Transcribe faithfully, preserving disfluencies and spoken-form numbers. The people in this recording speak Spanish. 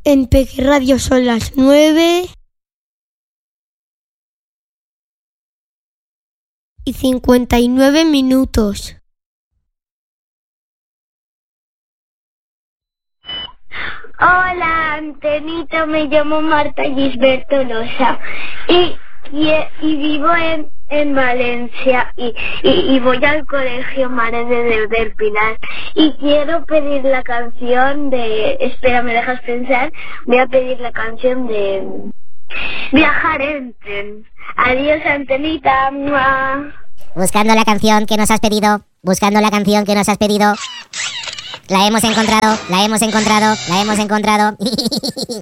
En Peque Radio son las nueve y cincuenta y nueve minutos. Hola, Antenita, me llamo Marta Gisberto Losa y, y, y vivo en, en Valencia y, y, y voy al colegio Mares de, del Pilar y quiero pedir la canción de... Espera, ¿me dejas pensar? Voy a pedir la canción de Viajar en tren. Adiós, Antenita. ¡Mua! Buscando la canción que nos has pedido, buscando la canción que nos has pedido. La hemos encontrado, la hemos encontrado, la hemos encontrado.